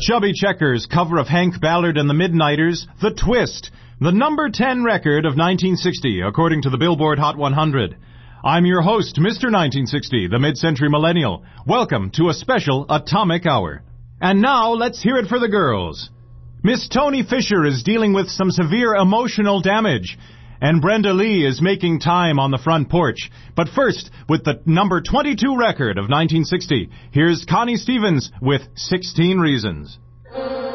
Chubby Checkers cover of Hank Ballard and the Midnighters, The Twist, the number 10 record of 1960, according to the Billboard Hot 100. I'm your host, Mr. 1960, the mid-century millennial. Welcome to a special Atomic Hour. And now, let's hear it for the girls. Miss Toni Fisher is dealing with some severe emotional damage, and Brenda Lee is making time on the front porch. But first, with the number 22 record of 1960, here's Connie Stevens with 16 Reasons.